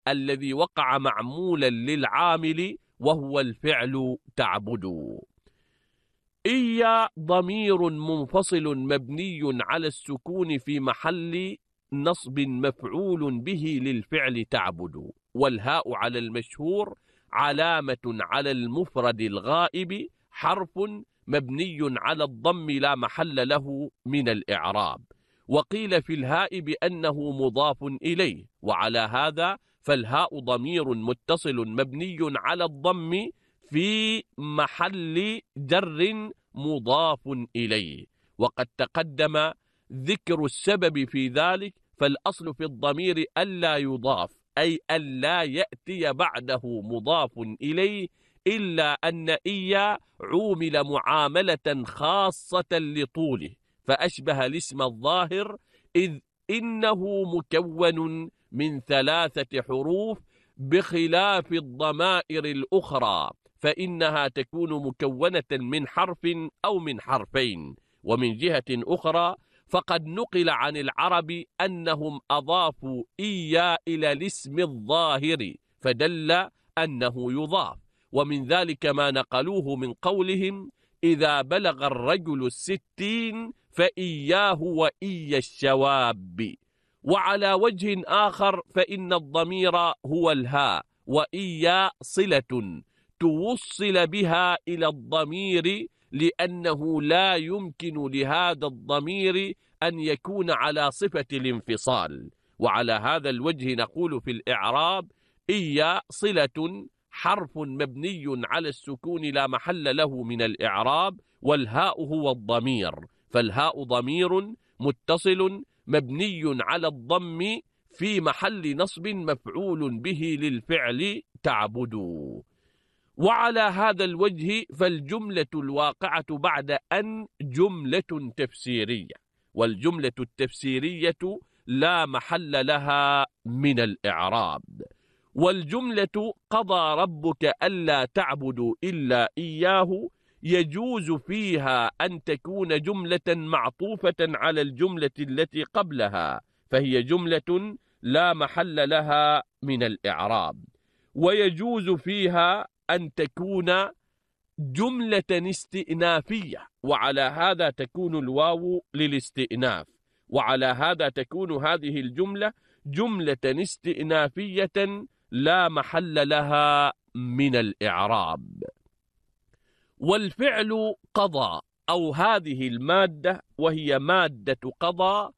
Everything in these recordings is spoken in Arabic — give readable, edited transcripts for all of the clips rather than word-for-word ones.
الذي وقع معمولا للعامل وهو الفعل تعبدوا. إيا ضمير منفصل مبني على السكون في محل نصب مفعول به للفعل تعبد، والهاء على المشهور علامة على المفرد الغائب، حرف مبني على الضم لا محل له من الإعراب. وقيل في الهاء بأنه مضاف إليه، وعلى هذا فالهاء ضمير متصل مبني على الضم في محل جر مضاف إليه. وقد تقدم ذكر السبب في ذلك، فالأصل في الضمير ألا يضاف، أي ألا يأتي بعده مضاف إليه، إلا أن إيا عومل معاملة خاصة لطوله فأشبه الاسم الظاهر، إذ إنه مكون من 3 حروف بخلاف الضمائر الأخرى، فإنها تكون مكونة من حرف أو من حرفين. ومن جهة أخرى فقد نقل عن العرب أنهم أضافوا إيا إلى الاسم الظاهر فدل أنه يضاف، ومن ذلك ما نقلوه من قولهم: إذا بلغ الرجل 60 فإياه وإيا الشواب. وعلى وجه آخر فإن الضمير هو الهاء، وإيا صلة توصل بها إلى الضمير، لأنه لا يمكن لهذا الضمير أن يكون على صفة الانفصال. وعلى هذا الوجه نقول في الإعراب: إيا صلة حرف مبني على السكون لا محل له من الإعراب، والهاء هو الضمير، فالهاء ضمير متصل مبني على الضم في محل نصب مفعول به للفعل تعبدوا. وعلى هذا الوجه فالجملة الواقعة بعد أن جملة تفسيرية، والجملة التفسيرية لا محل لها من الإعراب. والجملة قضى ربك ألا تعبدوا إلا إياه يجوز فيها أن تكون جملة معطوفة على الجملة التي قبلها، فهي جملة لا محل لها من الإعراب. ويجوز فيها أن تكون جملة استئنافية، وعلى هذا تكون الواو للاستئناف، وعلى هذا تكون هذه الجملة جملة استئنافية لا محل لها من الإعراب. والفعل قضى أو هذه المادة وهي مادة قضى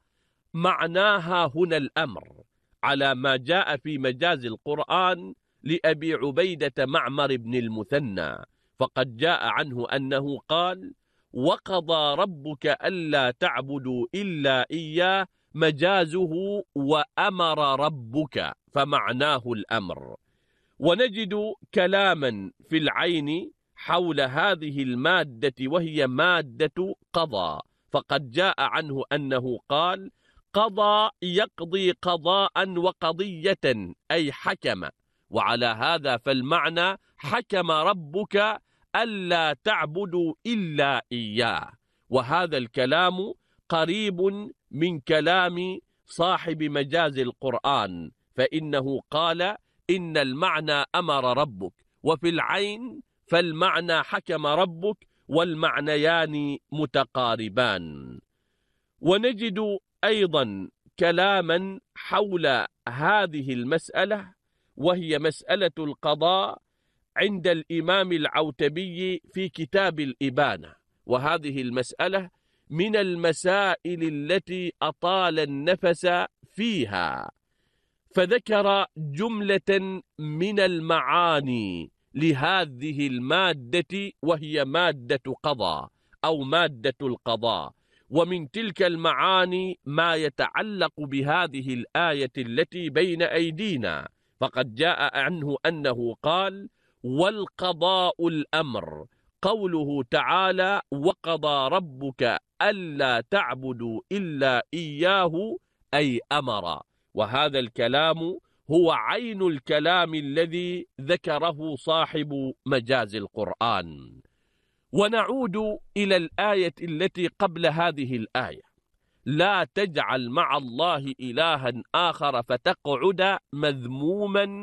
معناها هنا الأمر، على ما جاء في مجاز القرآن لأبي عبيدة معمر بن المثنى، فقد جاء عنه أنه قال: وقضى ربك ألا تعبدوا إلا إياه، مجازه وأمر ربك، فمعناه الأمر. ونجد كلاما في العين حول هذه المادة وهي مادة قضى، فقد جاء عنه أنه قال: قضى يقضي قضاء وقضية، أي حكم. وعلى هذا فالمعنى حكم ربك ألا تعبدوا إلا إياه. وهذا الكلام قريب من كلام صاحب مجاز القرآن، فإنه قال: إن المعنى أمر ربك، وفي العين فالمعنى حكم ربك، والمعنيان متقاربان. ونجد أيضا كلاما حول هذه المسألة وهي مسألة القضاء عند الإمام العوتبي في كتاب الإبانة، وهذه المسألة من المسائل التي أطال النفس فيها، فذكر جملة من المعاني لهذه المادة وهي مادة قضاء أو مادة القضاء. ومن تلك المعاني ما يتعلق بهذه الآية التي بين أيدينا، فقد جاء عنه أنه قال: والقضاء الأمر، قوله تعالى: وقضى ربك ألا تعبدوا إلا إياه، أي أمر. وهذا الكلام هو عين الكلام الذي ذكره صاحب مجاز القرآن. ونعود إلى الآية التي قبل هذه الآية، لا تجعل مع الله إلها آخر فتقعد مذموما